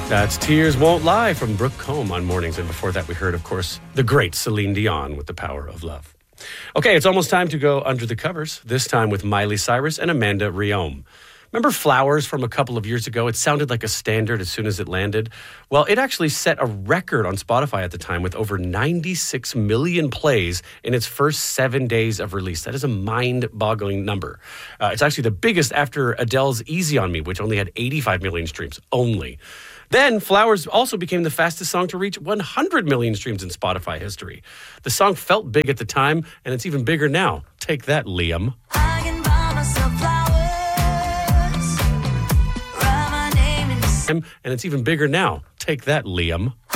That's Tears Won't Lie from Brooke Combe on Mornings. And before that, we heard, of course, the great Celine Dion with The Power of Love. Okay, it's almost time to go under the covers, this time with Miley Cyrus and Amanda Riom. Remember Flowers from a couple of years ago? It sounded like a standard as soon as it landed. Well, it actually set a record on Spotify at the time with over 96 million plays in its first 7 days of release. That is a mind-boggling number. It's actually the biggest after Adele's Easy on Me, which only had 85 million streams only. Then, Flowers also became the fastest song to reach 100 million streams in Spotify history. The song felt big at the time, and it's even bigger now. Take that, Liam. I can buy myself flowers, write my name in the And it's even bigger now. Take that, Liam.